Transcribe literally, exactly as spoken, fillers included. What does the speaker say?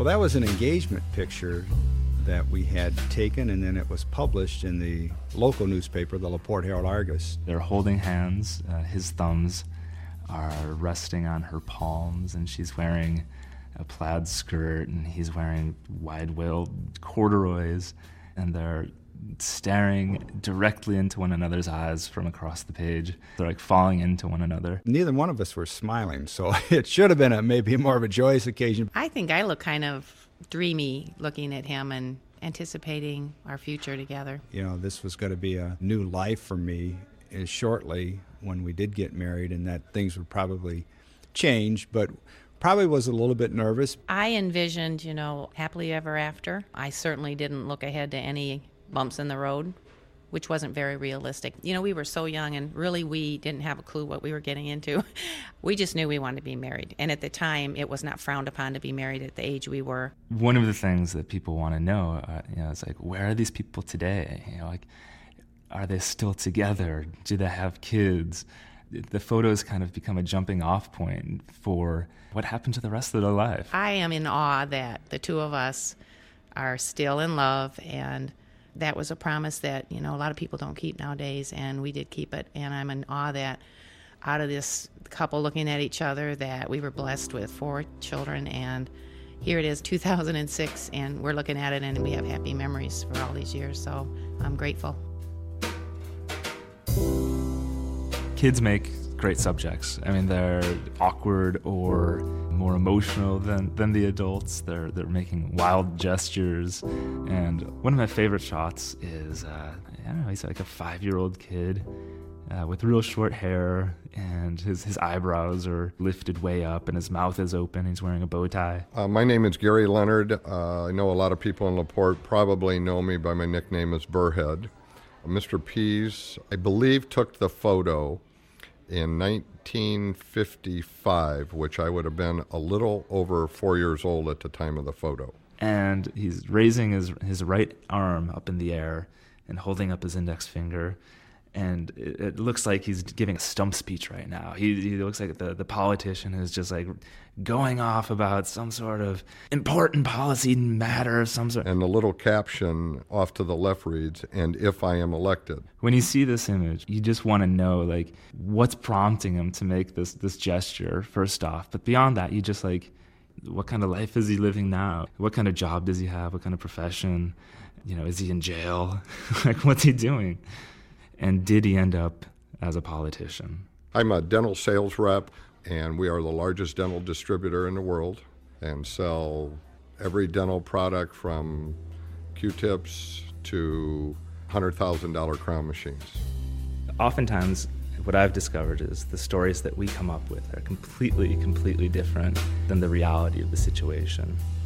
Well, that was an engagement picture that we had taken, and then it was published in the local newspaper, the LaPorte Herald-Argus. They're holding hands. Uh, his thumbs are resting on her palms, and she's wearing a plaid skirt, and he's wearing wide-wheeled corduroys, and they're staring directly into one another's eyes from across the page. They're like falling into one another. Neither one of us were smiling, so it should have been a, maybe more of a joyous occasion. I think I look kind of dreamy looking at him and anticipating our future together. You know, this was going to be a new life for me uh, shortly when we did get married, and that things would probably change, but probably was a little bit nervous. I envisioned, you know, happily ever after. I certainly didn't look ahead to any bumps in the road, which wasn't very realistic. You know, we were so young, and really we didn't have a clue what we were getting into. We just knew we wanted to be married. And at the time, it was not frowned upon to be married at the age we were. One of the things that people want to know, uh, you know, is like, where are these people today? You know, like, are they still together? Do they have kids? The photos kind of become a jumping off point for what happened to the rest of their life. I am in awe that the two of us are still in love, and that was a promise that, you know, a lot of people don't keep nowadays, and we did keep it. And I'm in awe that out of this couple looking at each other, that we were blessed with four children, and here it is, two thousand six, and we're looking at it, and we have happy memories for all these years, so I'm grateful. Kids make great subjects. I mean, they're awkward or more emotional than, than the adults. They're they're making wild gestures. And one of my favorite shots is, uh, I don't know, he's like a five-year-old kid uh, with real short hair, and his, his eyebrows are lifted way up, and his mouth is open. He's wearing a bow tie. Uh, my name is Gary Leonard. Uh, I know a lot of people in LaPorte probably know me by my nickname as Burrhead. Mister Pease, I believe, took the photo in nineteen fifty-five, which I would have been a little over four years old at the time of the photo. And he's raising his his right arm up in the air and holding up his index finger. And it, it looks like he's giving a stump speech right now. He, he looks like the, the politician is just like going off about some sort of important policy matter of some sort. And the little caption off to the left reads, "And if I am elected." When you see this image, you just want to know, like, what's prompting him to make this, this gesture, first off. But beyond that, you just, like, what kind of life is he living now? What kind of job does he have? What kind of profession? You know, is he in jail? Like, what's he doing? And did he end up as a politician? I'm a dental sales rep, and we are the largest dental distributor in the world and sell every dental product from Q-tips to one hundred thousand dollars crown machines. Oftentimes, what I've discovered is the stories that we come up with are completely, completely different than the reality of the situation.